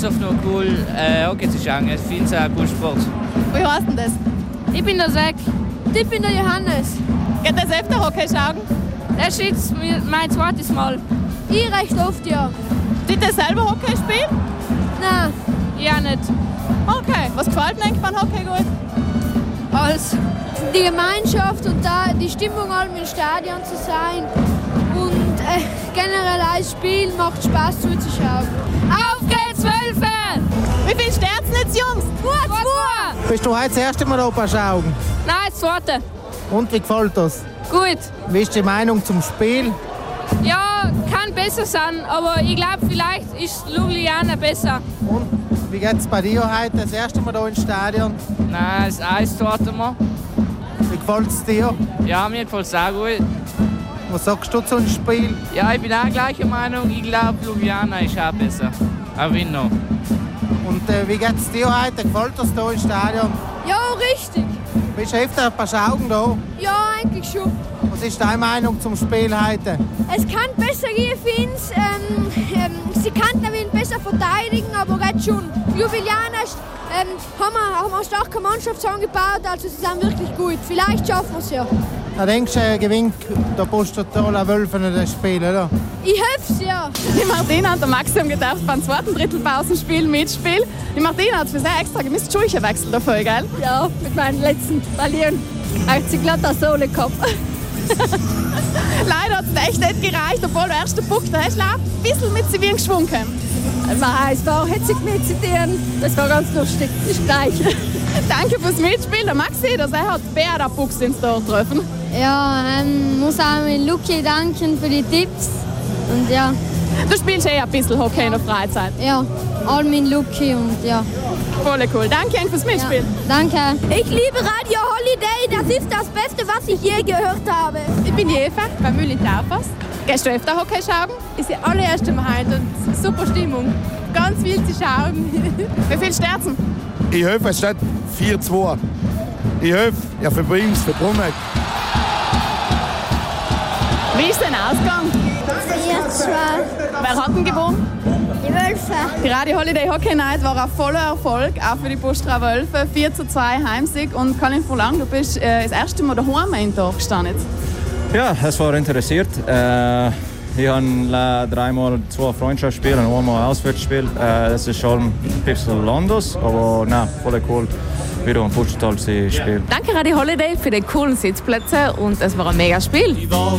oft noch cool, Hockey zu schauen. Ich finde es ein cooler Sport. Wie heißt denn das? Ich bin der Zack. Ich bin der Johannes. Geht das öfter Hockey schauen? Das ist jetzt mein zweites Mal. Ich recht oft, ja. Tut ihr selber Hockey spielen? Nein, ja nicht. Okay. Was gefällt dir beim Hockey gut? Alles. Die Gemeinschaft und da die Stimmung allem im Stadion zu sein. Und generell ein Spiel macht Spaß zuzuschauen. Auf geht's, Wölfe! Wie viel sterben jetzt, Jungs? Gut. Bist du heute das erste Mal oben schauen? Nein, das zweite. Und wie gefällt das? Gut. Wie ist die Meinung zum Spiel? Ja, kann besser sein, aber ich glaube, vielleicht ist Ljubljana besser. Und wie geht es bei dir heute? Das erste Mal hier ins Stadion? Nein, das Eis dort mal. Wie gefällt es dir? Ja, mir gefällt es auch gut. Was sagst du zum Spiel? Ja, ich bin auch gleicher Meinung. Ich glaube, Ljubljana ist auch besser. Auch noch. Und wie geht es dir heute? Gefällt das hier im Stadion? Ja, richtig. Bist du öfter ein paar Schauen da? Ja, eigentlich schon. Was ist deine Meinung zum Spiel heute? Es kann besser gehen, finde ich. Sie kann ihn besser verteidigen, aber jetzt schon. Ljubljana haben wir eine starke Mannschaft zusammengebaut, also sie sind wirklich gut. Vielleicht schaffen wir es ja. Da denkst du, gewinnt der Postatola Wölfe das Spiel, oder? Ich hoffe es, ja. Die Martina und der Maxi haben gedacht, beim zweiten Drittelpausenspiel mitspielen. Die Martina hat für sie extra gemisst Schuhe wechseln dafür, gell? Ja, mit meinen letzten Ballon hat sie glatt eine Sohle gehabt. Leider hat es echt nicht gereicht, obwohl du erst den Puck da hast, ein bisschen mit sie wie geschwungen. Es war hetzig mit zitieren. Das war ganz lustig. Ist gleich. Danke fürs Mitspielen. Der Maxi, der hat Bär Pucks ins Tor getroffen. Ja, muss auch mit Luki danken für die Tipps. Und ja. Du spielst ein bisschen Hockey in der Freizeit. Ja, all mit Luki und ja. Voll cool. Danke fürs Mitspielen. Ja, danke. Ich liebe Radio Holiday. Das ist das Beste, was ich je gehört habe. Ich bin die Eva bei Mühle Taufers. Gehst du öfter Hockey schauen? Ist das allererste Mal heute und super Stimmung. Ganz viel zu schauen. Wie viel Sterzen? Ich hoffe, es steht 4-2. Ich hoffe, ja, für Brims, für Brummeck. Wie ist denn Ausgang? 4-2. Wer hat denn gewonnen? Die Wölfe. Die Radio Holiday Hockey Night war ein voller Erfolg, auch für die Postra Wölfe. 4-2 Heimsieg. Und Colin Furlan, du bist das erste Mal daheim im Tor gestanden. Ja, es war interessiert. Ich habe dreimal 2 Freundschaftsspiele und einmal Auswärtsspiel. Das ist schon ein bisschen anders, aber nein, voll cool, wieder am Putztal zu spielen. Danke Radio Holiday für die coolen Sitzplätze und es war ein mega Spiel.